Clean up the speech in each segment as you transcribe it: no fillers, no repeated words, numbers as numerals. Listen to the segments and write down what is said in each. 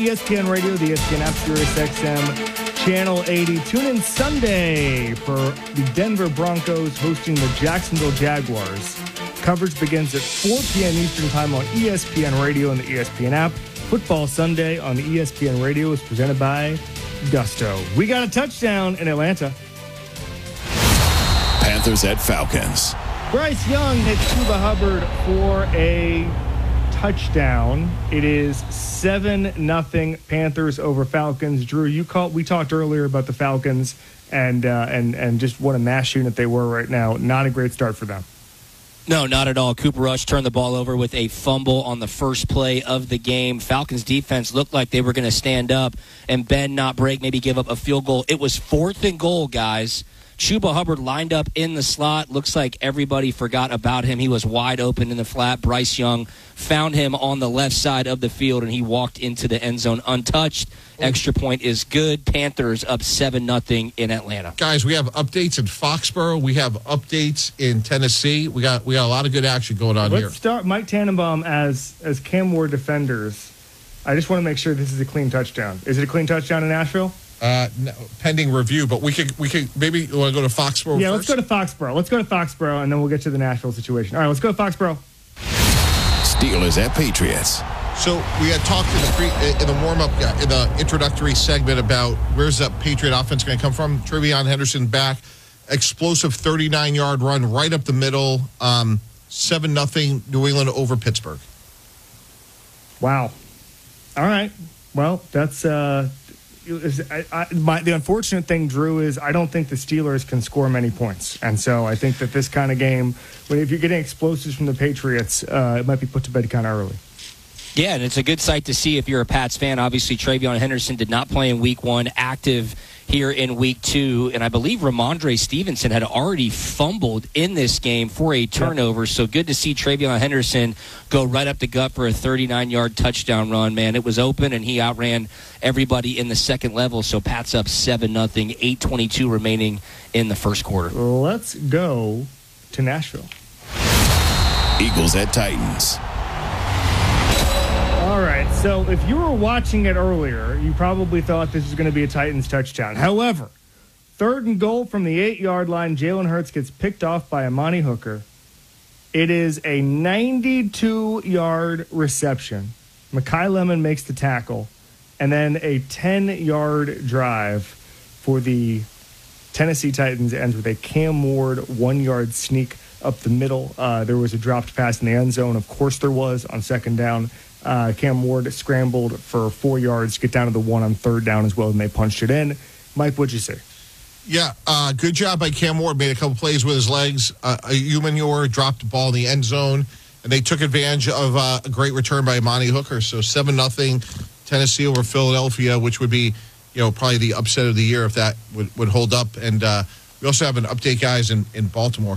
ESPN Radio, the ESPN app, Sirius XM, Channel 80. Tune in Sunday for the Denver Broncos hosting the Jacksonville Jaguars. Coverage begins at 4 p.m. Eastern Time on ESPN Radio and the ESPN app. Football Sunday on the ESPN Radio is presented by Gusto. We got a touchdown in Atlanta. Panthers at Falcons. Bryce Young hit Chuba Hubbard for a touchdown. It is 7-0 Panthers over Falcons. Drew, we talked earlier about the Falcons and just what a mass unit they were right now. Not a great start for them. No, not at all. Cooper Rush turned the ball over with a fumble on the first play of the game. Falcons defense looked like they were going to stand up and bend, not break, maybe give up a field goal. It was 4th and goal, guys. Chuba Hubbard lined up in the slot. Looks like everybody forgot about him. He was wide open in the flat. Bryce Young found him on the left side of the field, and he walked into the end zone untouched. Extra point is good. Panthers up 7-0 in Atlanta. Guys, we have updates in Foxborough. We have updates in Tennessee. We got a lot of good action going on here. Let's start Mike Tannenbaum as Cam Ward defenders. I just want to make sure this is a clean touchdown. Is it a clean touchdown in Nashville? No, pending review, but we could maybe you want to go to Foxborough. Yeah, first? Let's go to Foxborough, and then we'll get to the Nashville situation. All right, let's go to Foxborough. Steelers at Patriots. So we had talked in the warm-up, in the introductory segment about where's the Patriot offense going to come from. Trevion Henderson back, explosive 39-yard run right up the middle, 7-0 New England over Pittsburgh. Wow. All right. Well, that's the unfortunate thing, Drew, is I don't think the Steelers can score many points. And so I think that this kind of game, if you're getting explosives from the Patriots, it might be put to bed kind of early. Yeah, and it's a good sight to see if you're a Pats fan. Obviously, Trevion Henderson did not play in Week 1, active here in Week 2. And I believe Ramondre Stevenson had already fumbled in this game for a turnover. Yep. So good to see Trevion Henderson go right up the gut for a 39-yard touchdown run, man. It was open, and he outran everybody in the second level. So Pats up 7-0, 8:22 remaining in the first quarter. Let's go to Nashville. Eagles at Titans. All right, so if you were watching it earlier, you probably thought this was going to be a Titans touchdown. However, 3rd and goal from the 8-yard line, Jalen Hurts gets picked off by Amani Hooker. It is a 92-yard reception. Mekhi Lemon makes the tackle, and then a 10-yard drive for the Tennessee Titans ends with a Cam Ward 1-yard sneak up the middle. There was a dropped pass in the end zone. Of course there was on second down. Cam Ward scrambled for 4 yards to get down to the 1 on 3rd down as well, and they punched it in. Mike, what'd you say? Yeah, good job by Cam Ward. Made a couple plays with his legs. Umanor dropped the ball in the end zone, and they took advantage of a great return by Amani Hooker. So 7-0 Tennessee over Philadelphia, which would be, probably the upset of the year if that would hold up. And we also have an update, guys, in Baltimore.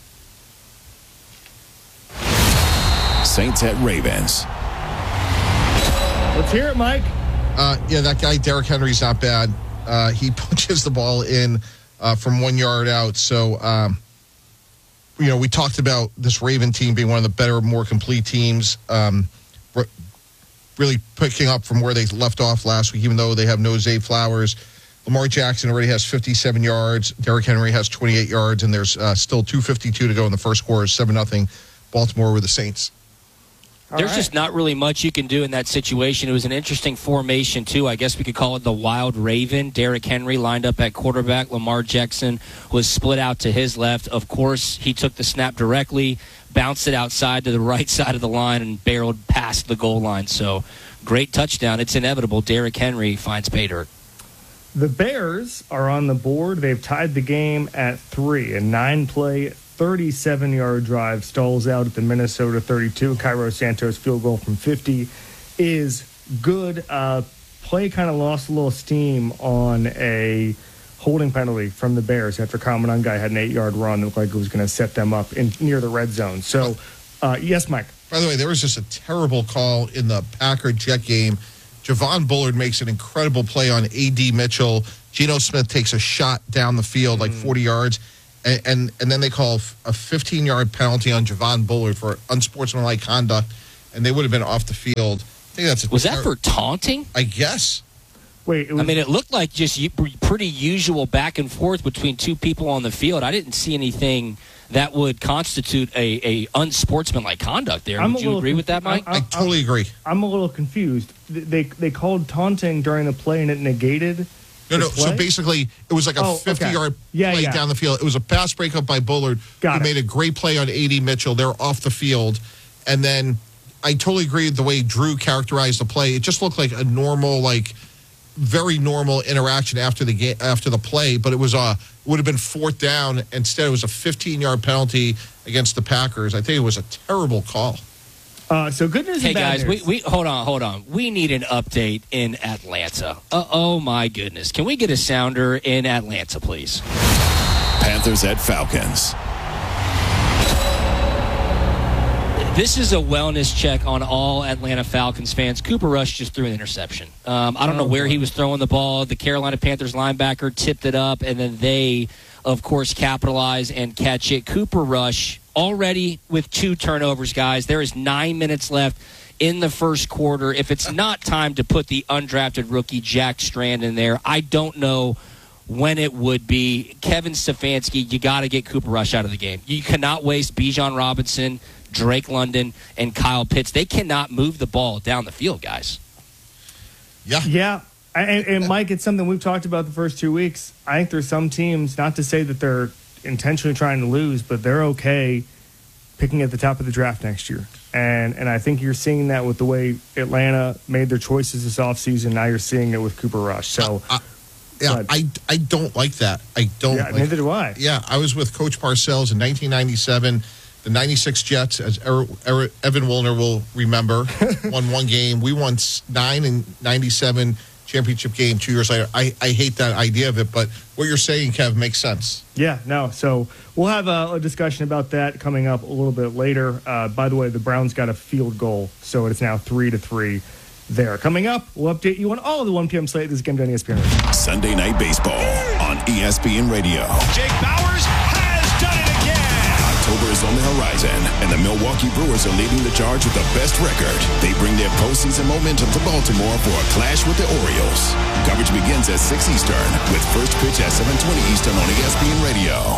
Saints at Ravens. Let's hear it, Mike. That guy, Derrick Henry's not bad. He punches the ball in from 1 yard out. So, we talked about this Raven team being one of the better, more complete teams, really picking up from where they left off last week, even though they have no Zay Flowers. Lamar Jackson already has 57 yards. Derrick Henry has 28 yards, and there's still 2:52 to go in the first quarter. 7-0 Baltimore with the Saints. There's just not really much you can do in that situation. It was an interesting formation, too. I guess we could call it the Wild Raven. Derrick Henry lined up at quarterback. Lamar Jackson was split out to his left. Of course, he took the snap directly, bounced it outside to the right side of the line, and barreled past the goal line. So, great touchdown. It's inevitable. Derrick Henry finds pay dirt. The Bears are on the board. They've tied the game at 3. A 9-play 37-yard drive stalls out at the Minnesota 32. Cairo Santos field goal from 50 is good. Play kind of lost a little steam on a holding penalty from the Bears after Kyle Monangai had an 8-yard run that looked like it was going to set them up near the red zone. So, yes, Mike. By the way, there was just a terrible call in the Packer-Jet game. Javon Bullard makes an incredible play on A.D. Mitchell. Geno Smith takes a shot down the field, like 40 yards. And then they call a 15-yard penalty on Javon Bullard for unsportsmanlike conduct, and they would have been off the field. think that's Was that for taunting? I guess. Wait, it looked like just pretty usual back and forth between two people on the field. I didn't see anything that would constitute a unsportsmanlike conduct there. Would you agree with that, Mike? I totally agree. I'm a little confused. They called taunting during the play and it negated. No. the play? So basically, it was like a 50-yard play down the field. It was a pass breakup by Bullard, who made a great play on A.D. Mitchell. They're off the field, and then I totally agree with the way Drew characterized the play. It just looked like a normal, very normal interaction after the play, but it was would have been fourth down. Instead, it was a 15-yard penalty against the Packers. I think it was a terrible call. So good news and bad news. We hold on. We need an update in Atlanta. Oh my goodness. Can we get a sounder in Atlanta, please? Panthers at Falcons. This is a wellness check on all Atlanta Falcons fans. Cooper Rush just threw an interception. I don't know where he was throwing the ball. The Carolina Panthers linebacker tipped it up, and then they, of course, capitalize and catch it. Cooper Rush already with 2 turnovers, guys. There is 9 minutes left in the first quarter. If it's not time to put the undrafted rookie Jack Strand in there, I don't know when it would be. Kevin Stefanski, you got to get Cooper Rush out of the game. You cannot waste Bijan Robinson, Drake London, and Kyle Pitts. They cannot move the ball down the field, guys. Yeah. And Mike, it's something we've talked about the first 2 weeks. I think there's some teams, not to say that they're intentionally trying to lose, but they're okay picking at the top of the draft next year. And I think you're seeing that with the way Atlanta made their choices this offseason. Now you're seeing it with Cooper Rush. So, I don't like that. I don't. Yeah, neither do I. Yeah, I was with Coach Parcells in 1997. The 96 Jets, as Evan Wilner will remember, won one game. We won 9 and 97 championship game 2 years later. I hate that idea of it, but what you're saying, Kev, makes sense. Yeah, no. So we'll have a discussion about that coming up a little bit later. By the way, the Browns got a field goal, so it's now 3-3 there. Coming up, we'll update you on all of the 1 p.m. slate. This is Game Day on ESPN Radio. Sunday Night Baseball on ESPN Radio. Jake Bauers has done it again. October is on the horizon, and the Milwaukee Brewers are leading the charge with the best record. They bring their postseason momentum to Baltimore for a clash with the Orioles. Coverage begins at 6 Eastern, with first pitch at 7:20 Eastern on ESPN Radio.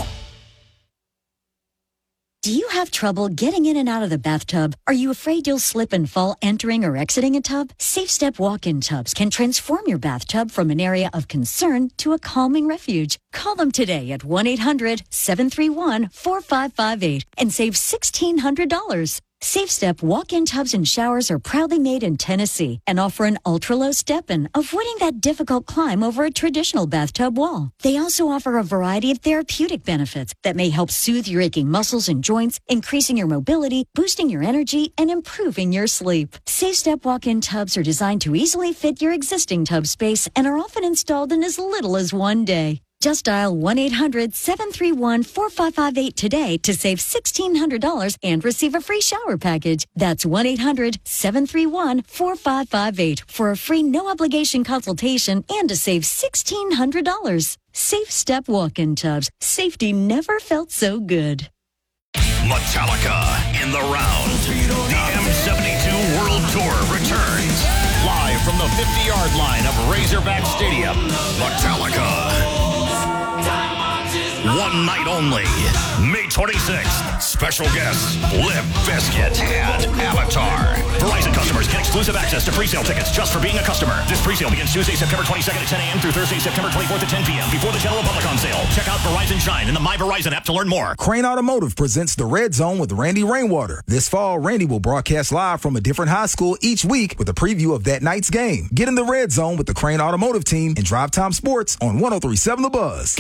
Do you have trouble getting in and out of the bathtub? Are you afraid you'll slip and fall entering or exiting a tub? Safe Step walk-in tubs can transform your bathtub from an area of concern to a calming refuge. Call them today at 1-800-731-4558 and save $1,600. Safe Step walk-in tubs and showers are proudly made in Tennessee and offer an ultra-low step-in, avoiding that difficult climb over a traditional bathtub wall. They also offer a variety of therapeutic benefits that may help soothe your aching muscles and joints, increasing your mobility, boosting your energy, and improving your sleep. Safe Step walk-in tubs are designed to easily fit your existing tub space and are often installed in as little as 1 day. Just dial 1-800-731-4558 today to save $1,600 and receive a free shower package. That's 1-800-731-4558 for a free no-obligation consultation and to save $1,600. Safe Step walk-in tubs. Safety never felt so good. Metallica in the round. The M72 World Tour returns. Live from the 50-yard line of Razorback Stadium. Metallica. One night only. May 26th. Special guests, Limp Bizkit and Avatar. Verizon customers get exclusive access to pre-sale tickets just for being a customer. This pre-sale begins Tuesday, September 22nd at 10 a.m. through Thursday, September 24th at 10 p.m. before the General Public on sale. Check out Verizon Shine in the My Verizon app to learn more. Crane Automotive presents The Red Zone with Randy Rainwater. This fall, Randy will broadcast live from a different high school each week with a preview of that night's game. Get in the Red Zone with the Crane Automotive team and Drive Time Sports on 103.7 The Buzz.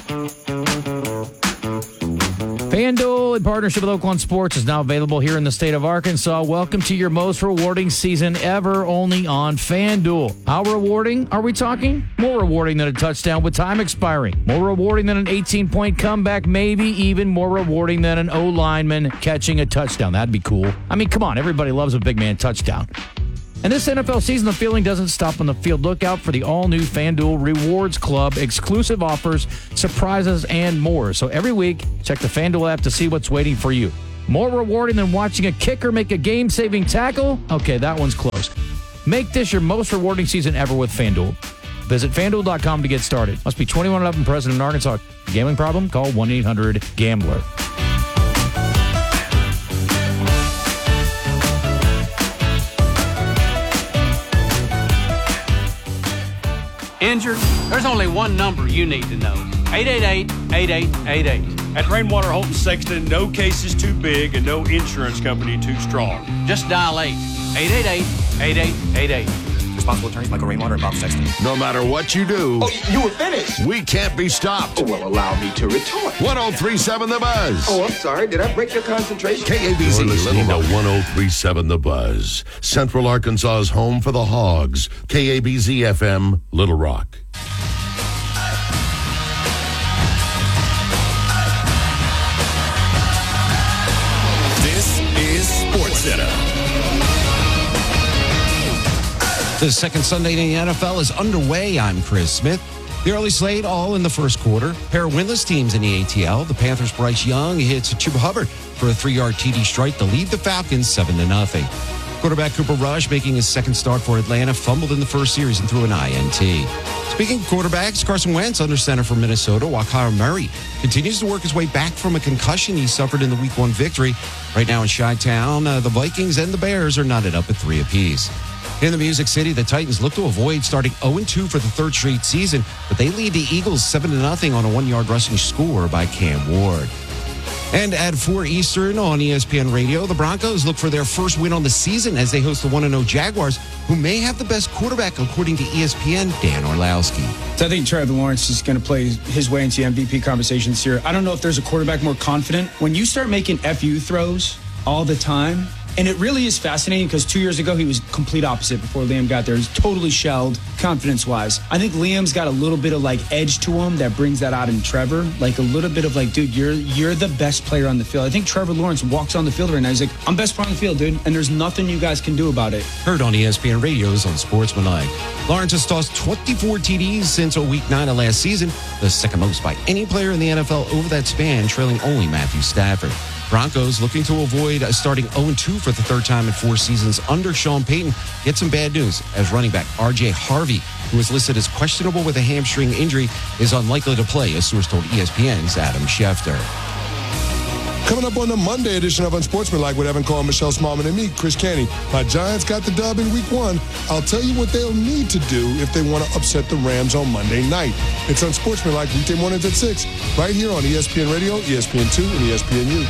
FanDuel, in partnership with Oakland Sports, is now available here in the state of Arkansas. Welcome to your most rewarding season ever, only on FanDuel. How rewarding are we talking? More rewarding than a touchdown with time expiring. More rewarding than an 18-point comeback, maybe even more rewarding than an O-lineman catching a touchdown. That'd be cool. I mean, come on, everybody loves a big man touchdown. And this NFL season, the feeling doesn't stop on the field. Look out for the all-new FanDuel Rewards Club, exclusive offers, surprises, and more. So every week, check the FanDuel app to see what's waiting for you. More rewarding than watching a kicker make a game-saving tackle? Okay, that one's close. Make this your most rewarding season ever with FanDuel. Visit FanDuel.com to get started. Must be 21 and up and present in Arkansas. Gambling problem? Call 1-800-GAMBLER. Injured? There's only one number you need to know. 888-8888. At Rainwater Holton Sexton, no case is too big and no insurance company too strong. Just dial 888-8888. Responsible attorneys Michael Rainwater and Bob Sexton. No matter what you do, you were finished. We can't be stopped. Oh, well, allow me to retort. 103.7 The Buzz. Oh, I'm sorry. Did I break your concentration? KABZ. You're listening to 103.7 The Buzz. Central Arkansas's home for the Hogs. KABZ FM, Little Rock. This is SportsCenter. The second Sunday in the NFL is underway. I'm Chris Smith. The early slate all in the first quarter. Pair of winless teams in the ATL. The Panthers' Bryce Young hits Chuba Hubbard for a 3-yard TD strike to lead the Falcons 7-0. Quarterback Cooper Rush, making his second start for Atlanta, fumbled in the first series and threw an INT. Speaking of quarterbacks, Carson Wentz under center for Minnesota, while Kyler Murray continues to work his way back from a concussion he suffered in the Week 1 victory. Right now in Chi-Town, the Vikings and the Bears are knotted up at 3 apiece. In the Music City, the Titans look to avoid starting 0-2 for the third straight season, but they lead the Eagles 7-0 on a 1-yard rushing score by Cam Ward. And at 4 Eastern on ESPN Radio, the Broncos look for their first win on the season as they host the 1-0 Jaguars, who may have the best quarterback according to ESPN, Dan Orlowski. So I think Trevor Lawrence is going to play his way into MVP conversations here. I don't know if there's a quarterback more confident. When you start making FU throws all the time, and it really is fascinating because 2 years ago he was complete opposite before Liam got there. He's totally shelled confidence-wise. I think Liam's got a little bit of like edge to him that brings that out in Trevor. Like a little bit of like, dude, you're the best player on the field. I think Trevor Lawrence walks on the field right now. He's like, I'm best player on the field, dude, and there's nothing you guys can do about it. Heard on ESPN Radio's on Sportsmanlike. Lawrence has tossed 24 TDs since Week 9 of last season, the second most by any player in the NFL over that span, trailing only Matthew Stafford. Broncos looking to avoid starting 0-2 for the third time in 4 seasons under Sean Payton. Get some bad news as running back R.J. Harvey, who is listed as questionable with a hamstring injury, is unlikely to play, a source told ESPN's Adam Schefter. Coming up on the Monday edition of Unsportsmanlike with Evan Cole, Michelle Smallman, and me, Chris Canty. My Giants got the dub in Week 1. I'll tell you what they'll need to do if they want to upset the Rams on Monday night. It's Unsportsmanlike weekday mornings at 6, right here on ESPN Radio, ESPN2, and ESPNU.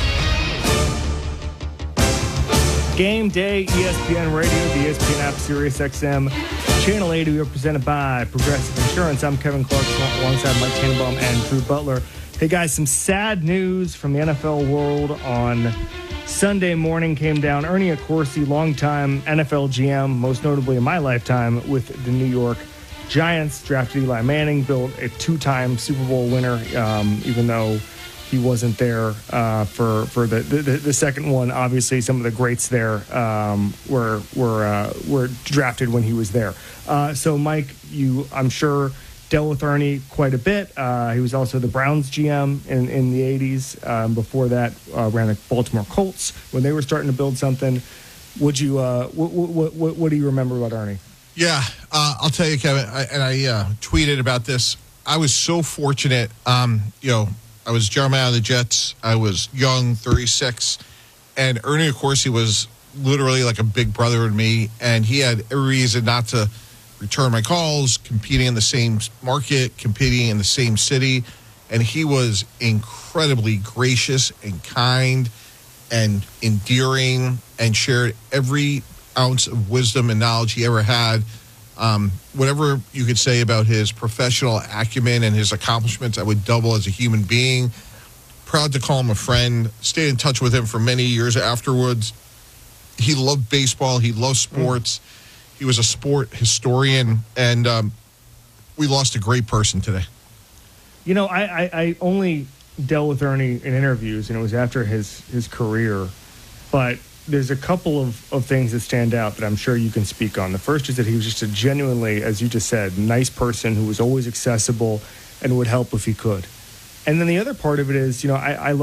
Game day, ESPN Radio, the ESPN app, Sirius XM, Channel 80. We are presented by Progressive Insurance. I'm Kevin Clark, alongside Mike Tannenbaum and Drew Butler. Hey, guys, some sad news from the NFL world on Sunday morning came down. Ernie Accorsi, longtime NFL GM, most notably in my lifetime with the New York Giants, drafted Eli Manning, built a 2-time Super Bowl winner, even though he wasn't there for the second one. Obviously, some of the greats there were drafted when he was there. So, Mike, you, I'm sure, dealt with Ernie quite a bit. He was also the Browns GM in the 80s. Before that, ran the Baltimore Colts when they were starting to build something. Would you? What do you remember about Ernie? Yeah, I'll tell you, Kevin. I tweeted about this. I was so fortunate. I was Jeremiah out of the Jets. I was young, 36, and Ernie Accorsi was literally like a big brother to me, and he had every reason not to return my calls, competing in the same market, competing in the same city, and he was incredibly gracious and kind and endearing and shared every ounce of wisdom and knowledge he ever had. Whatever you could say about his professional acumen and his accomplishments, I would double as a human being. Proud to call him a friend. Stayed in touch with him for many years afterwards. He loved baseball. He loved sports. He was a sport historian, and we lost a great person today. You know, I only dealt with Ernie in interviews, and it was after his career, but there's a couple of things that stand out that I'm sure you can speak on. The first is that he was just a genuinely, as you just said, nice person who was always accessible and would help if he could. And then the other part of it is, I last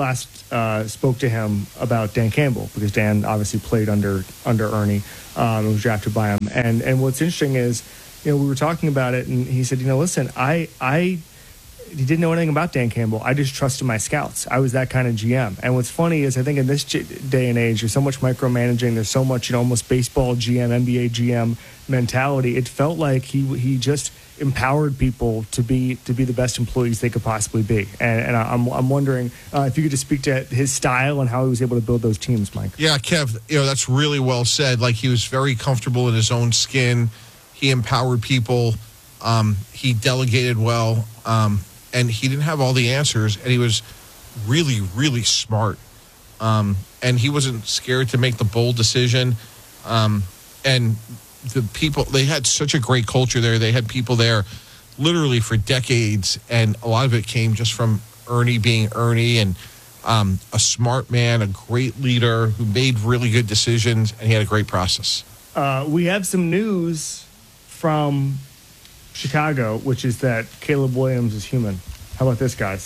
spoke to him about Dan Campbell, because Dan obviously played under Ernie and was drafted by him. And what's interesting is, we were talking about it, and he said, listen, he didn't know anything about Dan Campbell. I just trusted my scouts. I was that kind of GM. And what's funny is, I think in this day and age, there's so much micromanaging. There's so much, almost baseball GM, NBA GM mentality. It felt like he just empowered people to be the best employees they could possibly be. And I'm wondering if you could just speak to his style and how he was able to build those teams, Mike. Yeah, Kev, that's really well said. Like, he was very comfortable in his own skin. He empowered people. He delegated well. And he didn't have all the answers, and he was really, really smart. And he wasn't scared to make the bold decision. And the people, they had such a great culture there. They had people there literally for decades, and a lot of it came just from Ernie being Ernie, and a smart man, a great leader who made really good decisions, and he had a great process. We have some news from Chicago, which is that Caleb Williams is human. How about this, guys?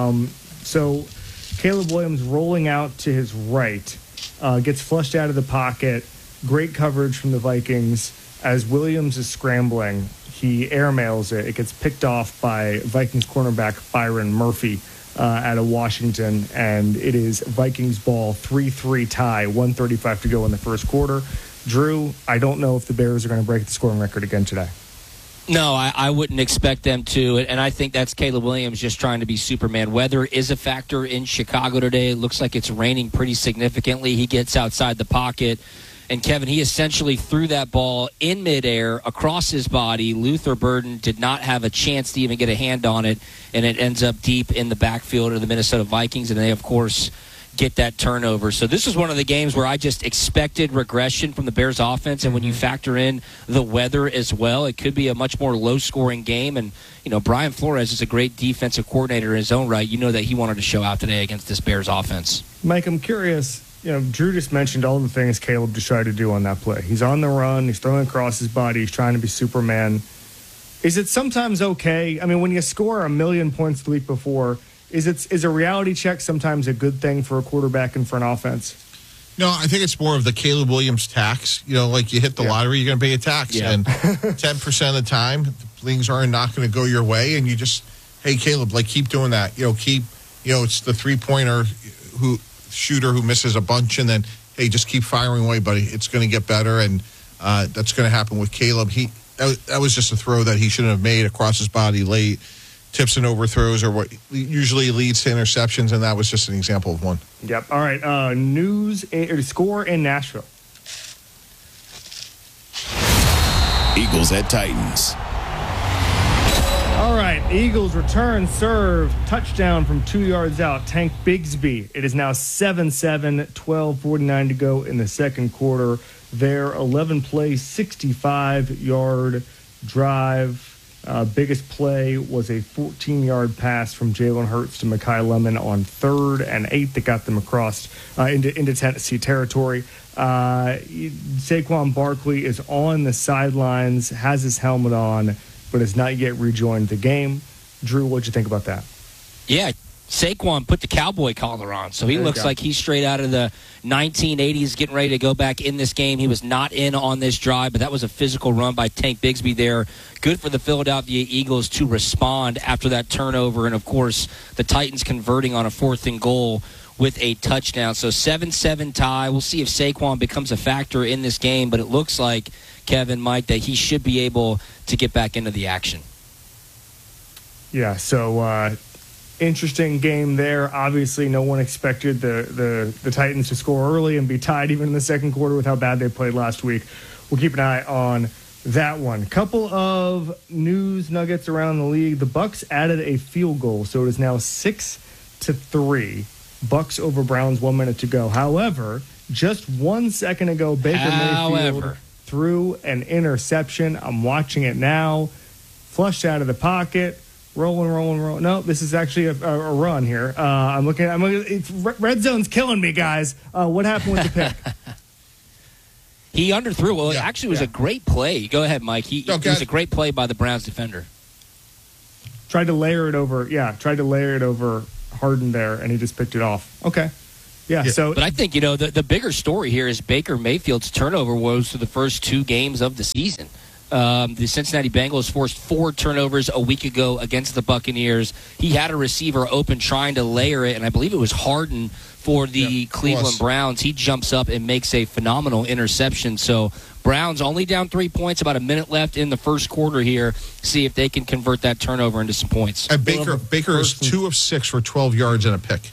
So Caleb Williams rolling out to his right, gets flushed out of the pocket. Great coverage from the Vikings. As Williams is scrambling, he airmails it. It gets picked off by Vikings cornerback Byron Murphy out of Washington, and it is Vikings ball, 3-3 tie, 1:35 to go in the first quarter. Drew, I don't know if the Bears are going to break the scoring record again today. No, I wouldn't expect them to, and I think that's Caleb Williams just trying to be Superman. Weather is a factor in Chicago today. It looks like it's raining pretty significantly. He gets outside the pocket, and Kevin, he essentially threw that ball in midair across his body. Luther Burden did not have a chance to even get a hand on it, and it ends up deep in the backfield of the Minnesota Vikings, and they, of course, get that turnover. So this is one of the games where I just expected regression from the Bears offense, and when you factor in the weather as well, it could be a much more low-scoring game. And, Brian Flores is a great defensive coordinator in his own right. You know that he wanted to show out today against this Bears offense. Mike, I'm curious. Drew just mentioned all the things Caleb just tried to do on that play. He's on the run. He's throwing across his body. He's trying to be Superman. Is it sometimes okay? I mean, when you score 1 million points the week before, is a reality check sometimes a good thing for a quarterback and for an offense? No, I think it's more of the Caleb Williams tax. Like you hit the lottery, you're going to pay a tax. Yeah. And 10% of the time, things are not going to go your way. And you just, hey, Caleb, keep doing that. It's the three-pointer shooter who misses a bunch. And then, hey, just keep firing away, buddy. It's going to get better. And that's going to happen with Caleb. That was just a throw that he shouldn't have made across his body late. Tips and overthrows are what usually leads to interceptions, and that was just an example of one. Yep. All right. Score in Nashville. Eagles at Titans. All right. Eagles return serve. Touchdown from 2 yards out. Tank Bigsby. It is now 7-7, 12:49 to go in the second quarter. Their 11-play, 65-yard drive. Biggest play was a 14-yard pass from Jalen Hurts to Mekhi Lemon on 3rd and 8 that got them across into Tennessee territory. Saquon Barkley is on the sidelines, has his helmet on, but has not yet rejoined the game. Drew, what'd you think about that? Yeah, Saquon put the cowboy collar on, so he looks like he's straight out of the 1980s, getting ready to go back in this game. He was not in on this drive, but that was a physical run by Tank Bigsby there. Good for the Philadelphia Eagles to respond after that turnover, and, of course, the Titans converting on a 4th and goal with a touchdown. So 7-7 tie. We'll see if Saquon becomes a factor in this game, but it looks like, Kevin, Mike, that he should be able to get back into the action. Yeah, so interesting game there. Obviously, no one expected the Titans to score early and be tied even in the second quarter with how bad they played last week. We'll keep an eye on that one. Couple of news nuggets around the league. The Bucs added a field goal, so it is now 6-3. Bucs over Browns, 1 minute to go. However, just 1 second ago, Baker Mayfield threw an interception. I'm watching it now. Flushed out of the pocket. Rolling. No, this is actually a run here. I'm looking. Red zone's killing me, guys. What happened with the pick? He underthrew. Well, it was a great play. Go ahead, Mike. It was a great play by the Browns defender. Tried to layer it over Harden there, and he just picked it off. Okay. Yeah. So, but I think the bigger story here is Baker Mayfield's turnover woes for the first 2 games of the season. The Cincinnati Bengals forced 4 turnovers a week ago against the Buccaneers. He had a receiver open trying to layer it, and I believe it was Harden for the Cleveland Browns. He jumps up and makes a phenomenal interception. So Browns only down 3 points, about a minute left in the first quarter here. See if they can convert that turnover into some points. And Baker is 2 of 6 for 12 yards and a pick.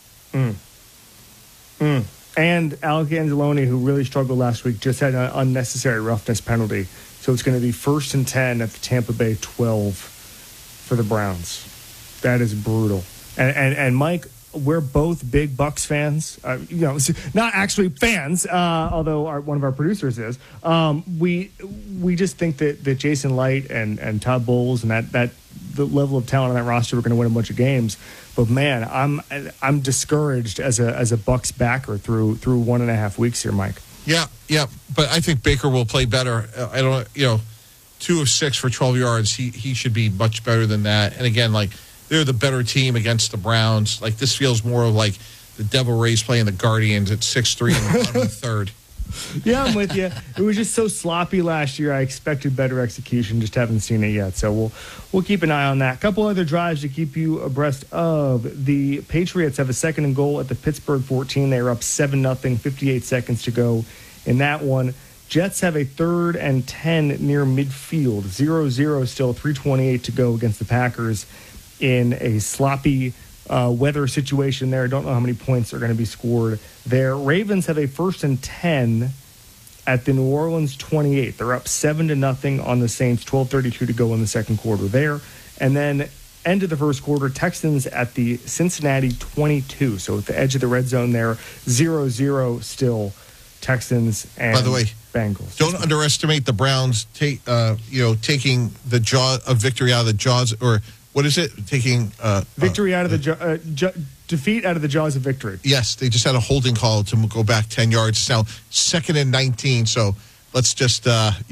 And Alec Anzalone, who really struggled last week, just had an unnecessary roughness penalty. So it's going to be 1st and 10 at the Tampa Bay 12 for the Browns. That is brutal. And Mike, we're both big Bucs fans. Not actually fans, although one of our producers is. We just think that Jason Light and Todd Bowles and that the level of talent on that roster are going to win a bunch of games. But man, I'm discouraged as a Bucs backer through 1.5 weeks here, Mike. Yeah, but I think Baker will play better. 2 of 6 for 12 yards. He should be much better than that. And again, they're the better team against the Browns. This feels more like the Devil Rays playing the Guardians at 6-3 in the bottom of the third. Yeah, I'm with you. It was just so sloppy last year. I expected better execution. Just haven't seen it yet. So we'll keep an eye on that. A couple other drives to keep you abreast of. The Patriots have a 2nd and goal at the Pittsburgh 14. They are up 7-0, 58 seconds to go in that one. Jets have a 3rd and 10 near midfield. 0-0 still, 3:28 to go against the Packers in a sloppy weather situation there. I don't know how many points are going to be scored there. Ravens have a 1st and 10 at the New Orleans 28. They're up 7-0 on the Saints, 12:32 to go in the second quarter there. And then end of the first quarter, Texans at the Cincinnati 22. So at the edge of the red zone there, 0-0 still, Texans and by the way, Bengals. Don't underestimate the Browns taking the victory out of the jaws, or what is it? Taking victory out of the defeat out of the jaws of victory. Yes, they just had a holding call to go back 10 yards. It's now 2nd and 19. So let's just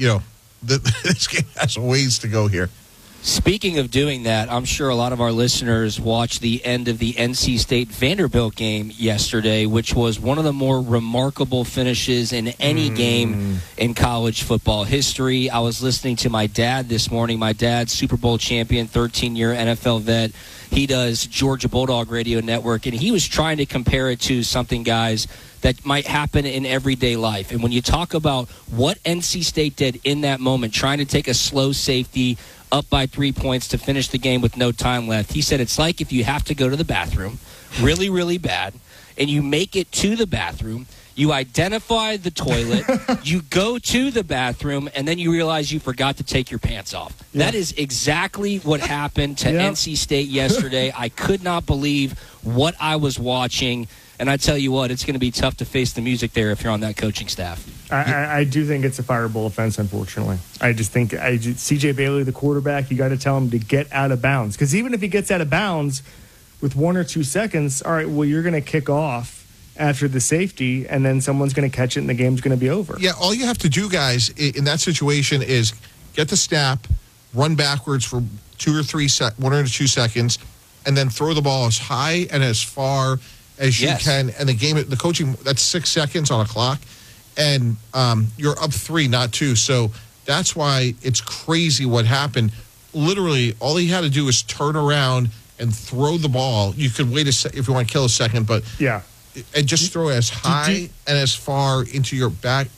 this game has a ways to go here. Speaking of doing that, I'm sure a lot of our listeners watched the end of the NC State-Vanderbilt game yesterday, which was one of the more remarkable finishes in any game in college football history. I was listening to my dad this morning. My dad's Super Bowl champion, 13-year NFL vet. He does Georgia Bulldog Radio Network, and he was trying to compare it to something, guys, that might happen in everyday life. And when you talk about what NC State did in that moment, trying to take a slow safety up by 3 points to finish the game with no time left, he said it's like if you have to go to the bathroom really, really bad, and you make it to the bathroom, you identify the toilet, you go to the bathroom, and then you realize you forgot to take your pants off. Yeah. That is exactly what happened to NC State yesterday. I could not believe what I was watching. And I tell you what, it's going to be tough to face the music there if you're on that coaching staff. I do think it's a fireable offense, unfortunately. I just think C.J. Bailey, the quarterback, you got to tell him to get out of bounds. Because even if he gets out of bounds with 1 or 2 seconds, all right, well, you're going to kick off after the safety, and then someone's going to catch it, and the game's going to be over. Yeah, all you have to do, guys, in that situation is get the snap, run backwards for 1 or 2 seconds, and then throw the ball as high and as far as you can. And the coaching, that's 6 seconds on a clock, and you're up 3, not 2. So that's why it's crazy what happened. Literally, all he had to do was turn around and throw the ball. You could wait if you want to kill a second, but yeah, and just throw as high and as far into your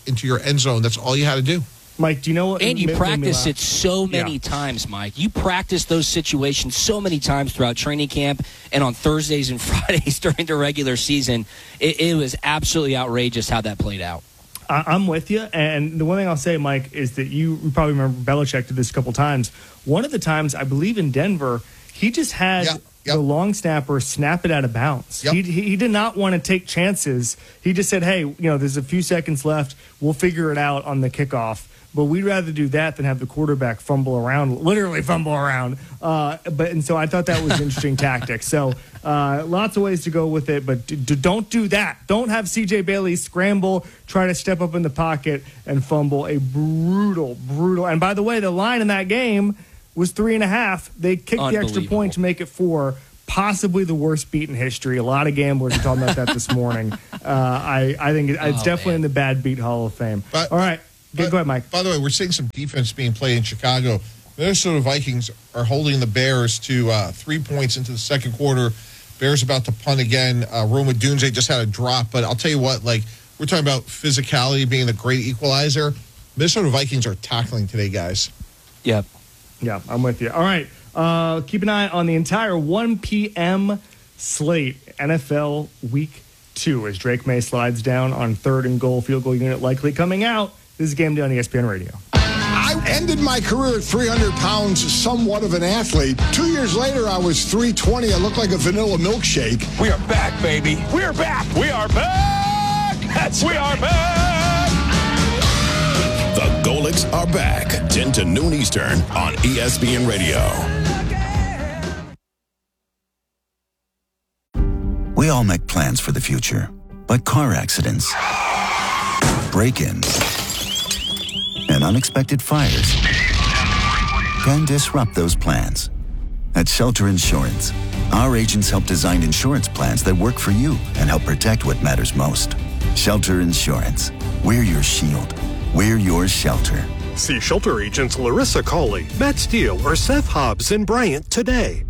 end zone. That's all you had to do. Mike, do you know what? And you practice it so many times, Mike. You practice those situations so many times throughout training camp and on Thursdays and Fridays during the regular season. It was absolutely outrageous how that played out. I'm with you. And the one thing I'll say, Mike, is that you probably remember Belichick did this a couple times. One of the times, I believe in Denver, he just had the long snapper snap it out of bounds. He did not want to take chances. He just said, hey, there's a few seconds left. We'll figure it out on the kickoff. But we'd rather do that than have the quarterback literally fumble around. And so I thought that was an interesting tactic. So lots of ways to go with it, but don't do that. Don't have C.J. Bailey scramble, try to step up in the pocket and fumble. A brutal. And by the way, the line in that game was 3.5. They kicked the extra point to make it 4. possibly the worst beat in history. A lot of gamblers are talking about that this morning. I think it's definitely in the bad beat Hall of Fame. All right. Go ahead, Mike. By the way, we're seeing some defense being played in Chicago. Minnesota Vikings are holding the Bears to 3 points into the second quarter. Bears about to punt again. Rome Odunze just had a drop. But I'll tell you what, like, we're talking about physicality being the great equalizer. Minnesota Vikings are tackling today, guys. Yep. Yeah, I'm with you. All right. Keep an eye on the entire 1 p.m. slate, NFL Week 2, as Drake May slides down on 3rd and goal, field goal unit likely coming out. This is Game Day on ESPN Radio. I ended my career at 300 pounds, somewhat of an athlete. 2 years later, I was 320. I looked like a vanilla milkshake. We are back, baby. We are back. We are back. We are back. The Golics are back. 10 to noon Eastern on ESPN Radio. We all make plans for the future, but car accidents, break-ins, and unexpected fires can disrupt those plans. At Shelter Insurance, our agents help design insurance plans that work for you and help protect what matters most. Shelter Insurance. We're your shield. We're your shelter. See Shelter agents Larissa Cawley, Matt Steele, or Seth Hobbs in Bryant today.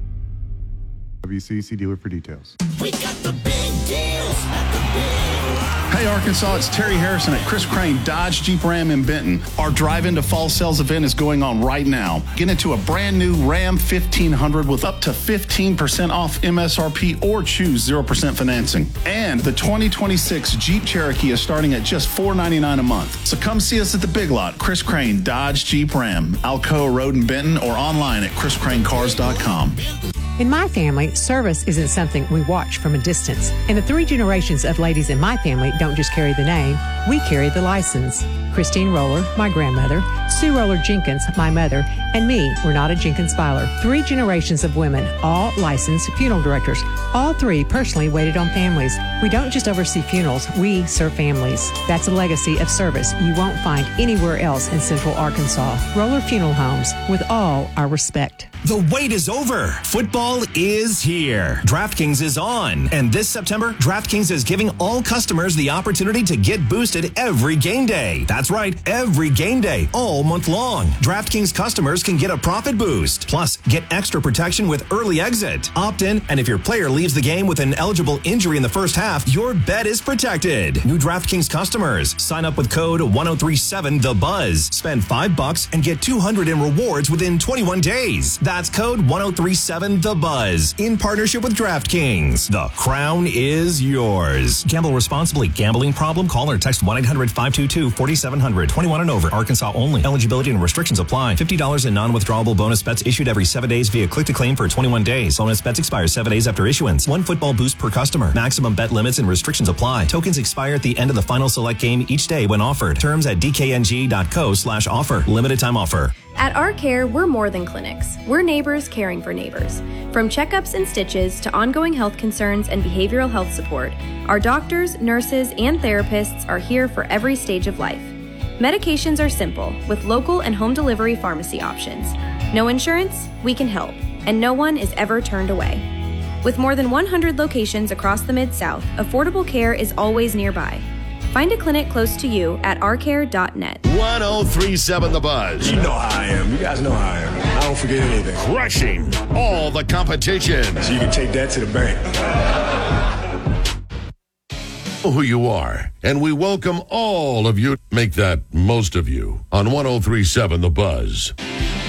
WCC dealer for details. We got the big deals at the big. Hey Arkansas, it's Terry Harrison at Chris Crane Dodge Jeep Ram in Benton. Our drive into fall sales event is going on right now. Get into a brand new Ram 1500 with up to 15% off MSRP or choose 0% financing. And the 2026 Jeep Cherokee is starting at just $499 a month. So come see us at the Big Lot, Chris Crane Dodge Jeep Ram, Alcoa Road in Benton, or online at chriscranecars.com. In my family, service isn't something we watch from a distance. And the 3 generations of ladies in my family don't just carry the name, we carry the license. Christine Roller, my grandmother, Sue Roller Jenkins, my mother, and me, Renata Jenkins Filer. 3 generations of women, all licensed funeral directors. All 3 personally waited on families. We don't just oversee funerals, we serve families. That's a legacy of service you won't find anywhere else in Central Arkansas. Roller Funeral Homes, with all our respect. The wait is over. Football is here. DraftKings is on. And this September, DraftKings is giving all customers the opportunity to get boosted every game day. That's right, every game day, all month long. DraftKings customers can get a profit boost. Plus, get extra protection with early exit. Opt in, and if your player leaves the game with an eligible injury in the first half, your bet is protected. New DraftKings customers, sign up with code 1037THEBUZZ. Spend $5 and get $200 in rewards within 21 days. That's code 1037THEBUZZ in partnership with DraftKings. The crown is yours. Gamble responsibly. Gambling problem? Call or text 1-800-522-4700. 21 and over. Arkansas only. Eligibility and restrictions apply. $50 in non-withdrawable bonus bets issued every 7 days via click-to-claim for 21 days. Bonus bets expire 7 days after issuance. 1 football boost per customer. Maximum bet limits and restrictions apply. Tokens expire at the end of the final select game each day when offered. Terms at dkng.co/offer. Limited time offer. At Our Care, we're more than clinics. We're neighbors caring for neighbors. From checkups and stitches to ongoing health concerns and behavioral health support, our doctors, nurses, and therapists are here for every stage of life. Medications are simple, with local and home delivery pharmacy options. No insurance? We can help, and no one is ever turned away. With more than 100 locations across the Mid-South, affordable care is always nearby. Find a clinic close to you at ourcare.net. 1037 The Buzz. You know how I am. You guys know how I am. I don't forget anything. Crushing all the competition. So you can take that to the bank. Who you are, and we welcome all of you. Make that most of you on 1037 The Buzz.